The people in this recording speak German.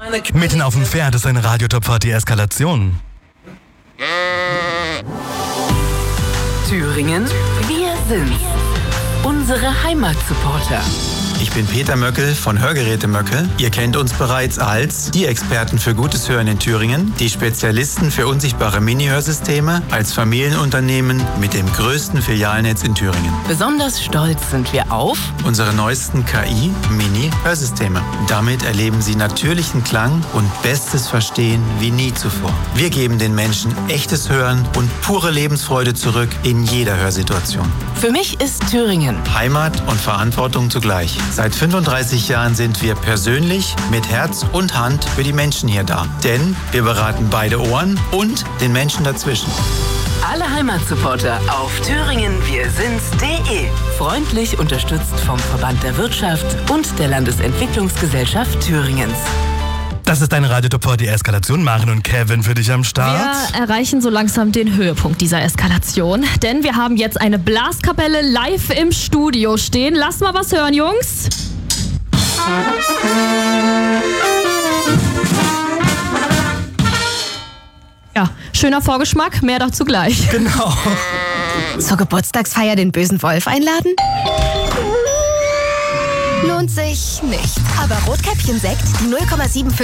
Mitten auf dem Pferd ist eine Radiotopfahrt die Eskalation. Thüringen, wir sind's. Unsere Heimatsupporter. Ich bin Peter Möckel von Hörgeräte Möckel. Ihr kennt uns bereits als die Experten für gutes Hören in Thüringen, die Spezialisten für unsichtbare Mini-Hörsysteme, als Familienunternehmen mit dem größten Filialnetz in Thüringen. Besonders stolz sind wir auf Unsere neuesten KI-Mini-Hörsysteme. Damit erleben Sie natürlichen Klang und bestes Verstehen wie nie zuvor. Wir geben den Menschen echtes Hören und pure Lebensfreude zurück in jeder Hörsituation. Für mich ist Thüringen Heimat und Verantwortung zugleich. Seit 35 Jahren sind wir persönlich mit Herz und Hand für die Menschen hier da. Denn wir beraten beide Ohren und den Menschen dazwischen. Alle Heimatsupporter auf thüringenwirsind's.de. Freundlich unterstützt vom Verband der Wirtschaft und der Landesentwicklungsgesellschaft Thüringens. Das ist eine Radiotopfahrt die Eskalation. Maren und Kevin für dich am Start. Wir erreichen so langsam den Höhepunkt dieser Eskalation, denn wir haben jetzt eine Blaskapelle live im Studio stehen. Lasst mal was hören, Jungs. Ja, schöner Vorgeschmack, mehr dazu gleich. Genau. Zur Geburtstagsfeier den bösen Wolf einladen? Lohnt sich nicht. Aber Rotkäppchen-Sekt, die 0,75